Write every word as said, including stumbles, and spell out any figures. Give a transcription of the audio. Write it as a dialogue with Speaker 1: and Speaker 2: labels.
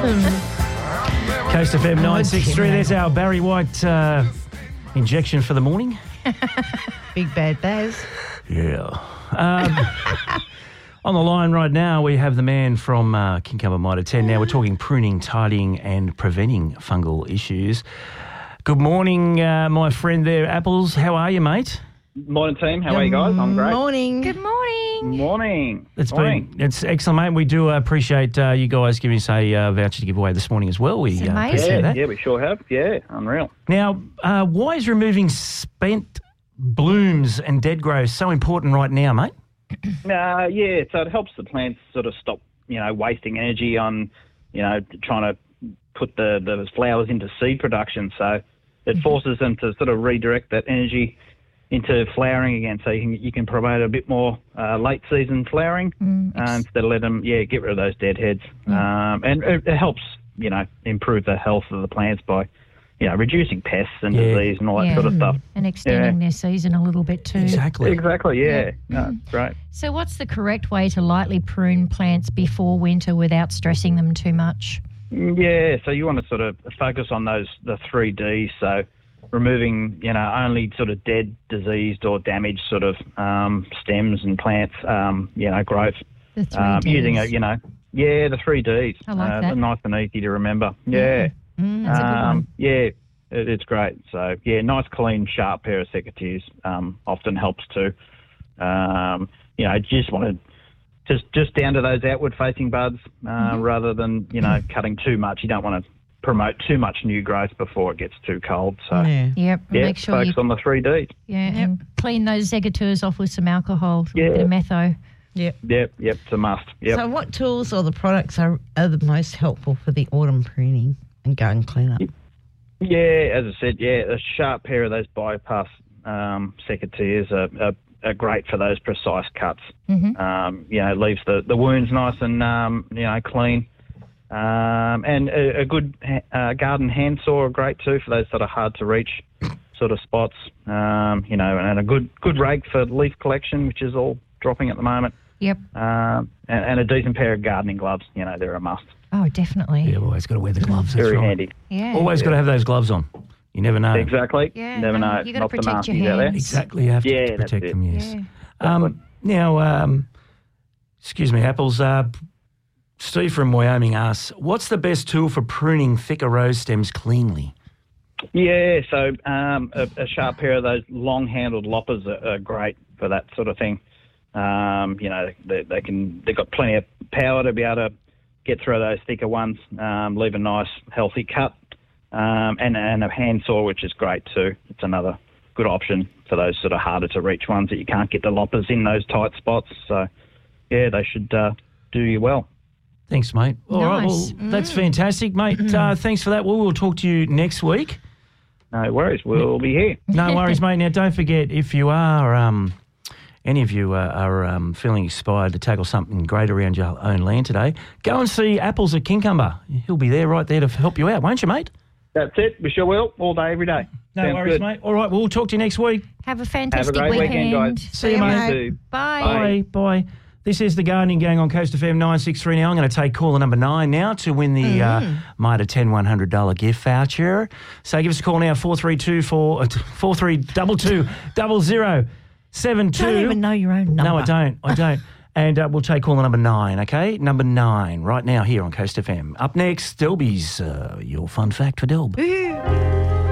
Speaker 1: Coast F M nine six three. There's our Barry White uh, injection for the morning.
Speaker 2: Big Bad Baz.
Speaker 1: Yeah. Um, on the line right now, we have the man from uh, Kincumber Mitre ten. Now we're talking pruning, tidying and preventing fungal issues. Good morning, uh, my friend there, Apples. How are you, mate?
Speaker 3: Morning, team. How are you guys? I'm great.
Speaker 2: Morning.
Speaker 4: Good morning.
Speaker 3: Morning.
Speaker 1: It's
Speaker 3: morning.
Speaker 1: been it's excellent, mate. We do uh, appreciate uh, you guys giving us a uh, voucher to give away this morning as well. We
Speaker 4: It's
Speaker 1: uh,
Speaker 4: amazing.
Speaker 1: appreciate
Speaker 3: Yeah,
Speaker 1: that.
Speaker 3: yeah, we sure have. Yeah, unreal.
Speaker 1: Now, uh, why is removing spent blooms and dead growth so important right now, mate?
Speaker 3: Uh, yeah, so it helps the plants sort of stop, you know, wasting energy on, you know, trying to put the, the flowers into seed production. So it forces them to sort of redirect that energy into flowering again, so you can you can promote a bit more uh, late season flowering
Speaker 4: Mm,
Speaker 3: uh,
Speaker 4: ex-
Speaker 3: instead of let them yeah get rid of those dead heads. Um, and it, it helps you know improve the health of the plants by you know reducing pests and
Speaker 1: Yeah.
Speaker 3: disease and all that
Speaker 4: Yeah.
Speaker 3: sort of stuff.
Speaker 4: And extending their season a little bit too.
Speaker 1: Exactly.
Speaker 3: Exactly. Yeah. No, it's great.
Speaker 4: So what's the correct way to lightly prune plants before winter without stressing them too much?
Speaker 3: Yeah, so you want to sort of focus on those the three Ds. So removing, you know, only sort of dead, diseased or damaged sort of um, stems and plants, um, you know, growth.
Speaker 4: The three
Speaker 3: Um,
Speaker 4: Ds.
Speaker 3: using a, you know, yeah, the three Ds.
Speaker 4: I like
Speaker 3: uh,
Speaker 4: that.
Speaker 3: Nice and easy to remember. Yeah.
Speaker 4: Mm, that's a good
Speaker 3: Um,
Speaker 4: one.
Speaker 3: yeah, it, it's great. So yeah, nice, clean, sharp pair of secateurs um, often helps too. Um, you know, just want to. Just, just down to those outward-facing buds, uh,
Speaker 4: Mm-hmm.
Speaker 3: rather than you know cutting too much. You don't want to promote too much new growth before it gets too cold. So
Speaker 2: Yeah.
Speaker 4: Yep.
Speaker 3: yeah,
Speaker 4: Make sure
Speaker 3: focus
Speaker 4: you
Speaker 3: on the three Ds.
Speaker 4: yeah, and clean those secateurs off with some alcohol, a
Speaker 3: Yeah.
Speaker 4: bit of metho.
Speaker 2: Yep.
Speaker 3: Yep, yep, it's a must. Yep.
Speaker 2: So what tools or the products are, are the most helpful for the autumn pruning and garden cleanup?
Speaker 3: Yeah, as I said, yeah, a sharp pair of those bypass um, secateurs are, are, are great for those precise cuts.
Speaker 4: Mhm.
Speaker 3: Um, you know, leaves the, the wounds nice and um, you know clean. Um, and a, a good uh, garden handsaw are great too for those sort of hard to reach sort of spots. Um, you know, and a good good rake for leaf collection, which is all dropping at the moment.
Speaker 4: Yep.
Speaker 3: Um, and, and a decent pair of gardening gloves. You know, they're a must.
Speaker 4: Oh, definitely.
Speaker 1: Yeah, always got to wear the gloves. That's
Speaker 3: Very
Speaker 1: right.
Speaker 3: handy.
Speaker 4: Yeah.
Speaker 1: Always got to have those gloves on. You never know.
Speaker 3: Exactly.
Speaker 4: Yeah,
Speaker 3: Never
Speaker 4: no,
Speaker 3: know.
Speaker 4: you gotta
Speaker 3: Not the
Speaker 4: protect your
Speaker 3: nasties out there.
Speaker 4: hands.
Speaker 1: Exactly. You have to,
Speaker 3: Yeah,
Speaker 1: to
Speaker 3: that's
Speaker 1: protect
Speaker 3: it.
Speaker 1: them, yes.
Speaker 4: Yeah.
Speaker 1: Um, now, um, excuse me, Apples. Uh, Steve from Wyoming asks, what's the best tool for pruning thicker rose stems cleanly?
Speaker 3: Yeah, so um, a, a sharp pair of those long-handled loppers are, are great for that sort of thing. Um, you know, they, they can they've got plenty of power to be able to get through those thicker ones, um, leave a nice healthy cut, um, and and a handsaw, which is great too. It's another good option for those sort of harder to reach ones that you can't get the loppers in those tight spots. So yeah, they should uh, do you well.
Speaker 1: Thanks, mate. All right,
Speaker 4: Nice.
Speaker 1: well, that's fantastic, mate. Uh, thanks for that. Well, we'll talk to you next week.
Speaker 3: No worries, we'll be here.
Speaker 1: No worries, mate. Now, don't forget, if you are, um, any of you uh, are um, feeling inspired to tackle something great around your own land today, go and see Apples at Kincumber. He'll be there right there to help you out, won't you, mate?
Speaker 3: That's it. We sure will, all day, every day.
Speaker 1: No
Speaker 3: Sounds
Speaker 1: worries,
Speaker 3: good.
Speaker 1: mate. All right, well, we'll talk to you next week.
Speaker 4: Have a
Speaker 3: Have a
Speaker 4: fantastic
Speaker 3: great weekend, guys.
Speaker 1: See you, mate.
Speaker 3: too.
Speaker 4: Bye.
Speaker 1: Bye. Bye. This is the Gardening Gang on Coast F M nine six three. Now I'm going to take caller number nine now to win the uh, Mitre ten one hundred dollars gift voucher. So give us a call now, four three two four, four three two two, double zero seven two.
Speaker 2: Don't even know your own number.
Speaker 1: No, I don't. I don't. And uh, we'll take caller number nine, okay? Number nine, right now here on Coast F M. Up next, Delby's uh, Your Fun Fact for Delb.